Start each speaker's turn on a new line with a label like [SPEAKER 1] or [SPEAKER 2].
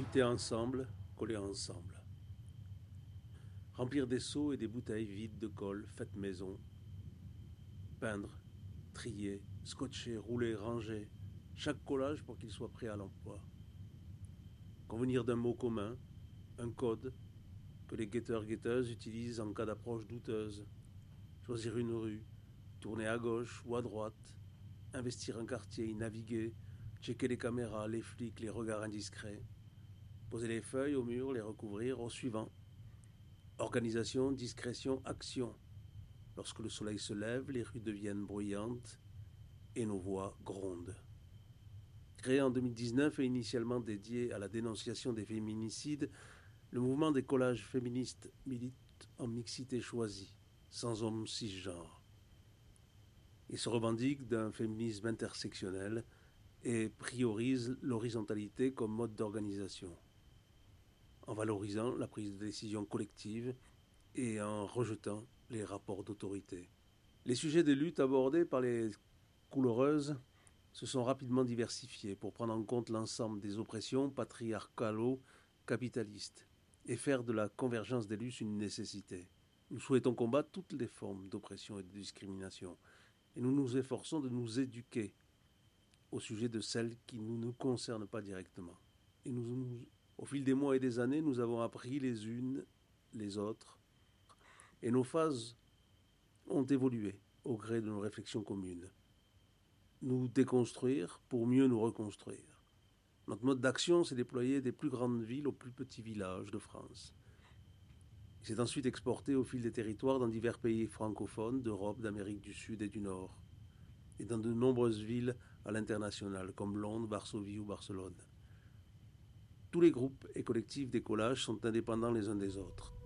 [SPEAKER 1] Habiter ensemble, coller ensemble. Remplir des seaux et des bouteilles vides de colle faites maison. Peindre, trier, scotcher, rouler, ranger. Chaque collage pour qu'il soit prêt à l'emploi. Convenir d'un mot commun, un code que les guetteurs-guetteuses utilisent en cas d'approche douteuse. Choisir une rue, tourner à gauche ou à droite, investir un quartier, y naviguer, checker les caméras, les flics, les regards indiscrets. Poser les feuilles au mur, les recouvrir au suivant. Organisation, discrétion, action. Lorsque le soleil se lève, les rues deviennent bruyantes et nos voix grondent. Créé en 2019 et initialement dédié à la dénonciation des féminicides, le mouvement des collages féministes milite en mixité choisie, sans hommes cisgenres. Il se revendique d'un féminisme intersectionnel et priorise l'horizontalité comme mode d'organisation, en valorisant la prise de décision collective et en rejetant les rapports d'autorité. Les sujets de lutte abordés par les couleureuses se sont rapidement diversifiés pour prendre en compte l'ensemble des oppressions patriarcalo-capitalistes et faire de la convergence des luttes une nécessité. Nous souhaitons combattre toutes les formes d'oppression et de discrimination et nous nous efforçons de nous éduquer au sujet de celles qui ne nous concernent pas directement. Et au fil des mois et des années, nous avons appris les unes les autres et nos phases ont évolué au gré de nos réflexions communes. Nous déconstruire pour mieux nous reconstruire. Notre mode d'action s'est déployé des plus grandes villes aux plus petits villages de France. Il s'est ensuite exporté au fil des territoires dans divers pays francophones d'Europe, d'Amérique du Sud et du Nord, et dans de nombreuses villes à l'international, comme Londres, Varsovie ou Barcelone. Tous les groupes et collectifs des collages sont indépendants les uns des autres.